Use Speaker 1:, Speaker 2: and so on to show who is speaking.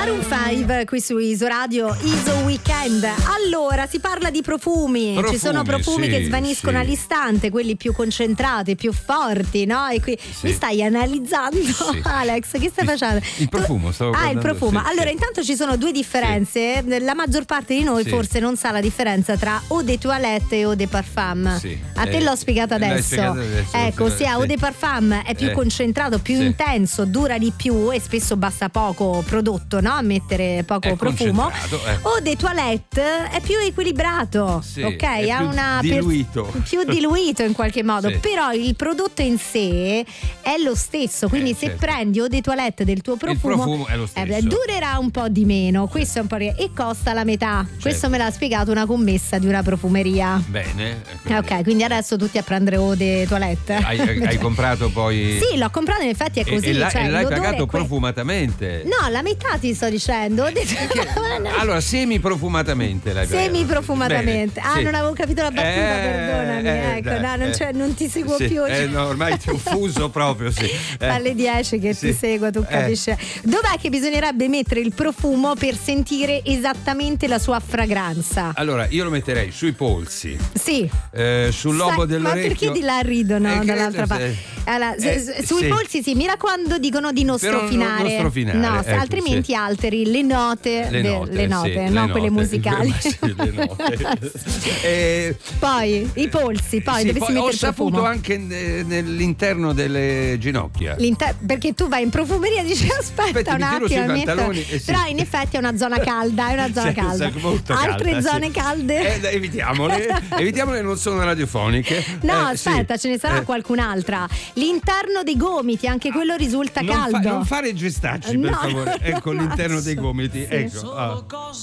Speaker 1: Maroon 5 qui su Iso Radio, Iso Weekend. Allora, si parla di profumi. Ci sono profumi che svaniscono all'istante, quelli più concentrati, più forti, no? E qui mi stai analizzando, Alex, che stai facendo?
Speaker 2: Il profumo, stavo guardando.
Speaker 1: Il profumo. Allora, intanto ci sono due differenze. La maggior parte di noi forse non sa la differenza tra eau de toilette e eau de parfum. A te l'ho spiegato adesso. Ecco, ossia eau de parfum è più concentrato, più intenso, dura di più e spesso basta poco prodotto, no? Mettere poco profumo. Eau de toilette è più equilibrato, ok?
Speaker 2: Ha una diluito.
Speaker 1: Più diluito in qualche modo, però il prodotto in sé è lo stesso, quindi se prendi eau de toilette del tuo profumo,
Speaker 2: il profumo è lo stesso.
Speaker 1: Durerà un po' di meno, questo è un po' e costa la metà. Questo me l'ha spiegato una commessa di una profumeria.
Speaker 2: Bene.
Speaker 1: Ok, quindi adesso tutti a prendere eau de toilette.
Speaker 2: Hai comprato poi?
Speaker 1: Sì, l'ho comprato, in effetti è così.
Speaker 2: E l'hai pagato profumatamente?
Speaker 1: No, la metà ti sto dicendo.
Speaker 2: Allora, semi-profumatamente l'hai pagato.
Speaker 1: Semi-profumatamente. Non avevo capito la battuta, perdonami. Ecco, non ti seguo più.
Speaker 2: No, ormai ti ho fuso proprio,
Speaker 1: Alle 10 che ti seguo, tu capisci. Dov'è che bisognerebbe mettere il profumo per sentire esattamente la sua fragranza?
Speaker 2: Allora, io lo metterei sui polsi.
Speaker 1: Sì.
Speaker 2: Sul lobo dell'orecchio.
Speaker 1: Ma perché di là ridono dall'altra parte? Allora, sui polsi mi raccomando, dicono di nostrofinare. No, altrimenti alteri le note, quelle musicali.
Speaker 2: Le note.
Speaker 1: Poi i polsi, dove si mette il profumo?
Speaker 2: Ho saputo anche nell'interno delle ginocchia.
Speaker 1: Perché tu vai in profumeria e dici aspetta un attimo, però in effetti è una zona calda, altre zone calde
Speaker 2: evitiamole, non sono radiofoniche.
Speaker 1: No, aspetta, ce ne sarà qualcun'altra. L'interno dei gomiti, anche quello risulta caldo.
Speaker 2: Non fare gestacci, per favore. Ecco, l'interno dei gomiti. Ecco.